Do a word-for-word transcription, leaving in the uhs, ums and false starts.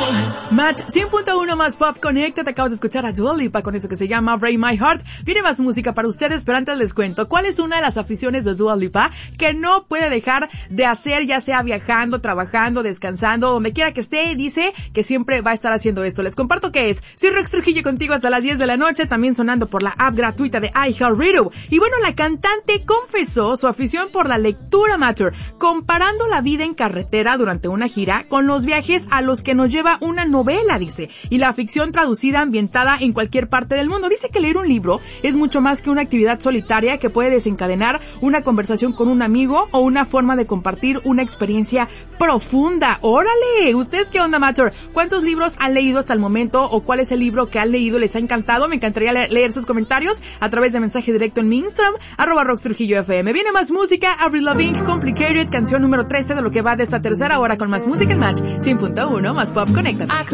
Match cien punto uno más Pop Connecta. Te acabas de escuchar a Dua Lipa con eso que se llama Break My Heart. Viene más música para ustedes, pero antes les cuento cuál es una de las aficiones de Dua Lipa que no puede dejar de hacer, ya sea viajando, trabajando, descansando, donde quiera que esté. Dice que siempre va a estar haciendo esto. Les comparto qué es. Soy Rox Trujillo contigo hasta las diez de la noche, también sonando por la app gratuita de iHeartRadio. Y bueno, la cantante confesó su afición por la lectura amateur, comparando la vida en carretera durante una gira con los viajes a los que nos lleva una novela, dice, y la ficción traducida ambientada en cualquier parte del mundo. Dice que leer un libro es mucho más que una actividad solitaria que puede desencadenar una conversación con un amigo o una forma de compartir una experiencia profunda. ¡Órale! ¿Ustedes qué onda, amateur? ¿Cuántos libros han leído hasta el momento o cuál es el libro que han leído les ha encantado? Me encantaría le- leer sus comentarios a través de mensaje directo en mi Instagram, arroba Rox Trujillo F M. Viene más música, Avril Lavigne, Complicated, canción número trece de lo que va de esta tercera hora con más música en Match cien punto uno más Pop Connecta.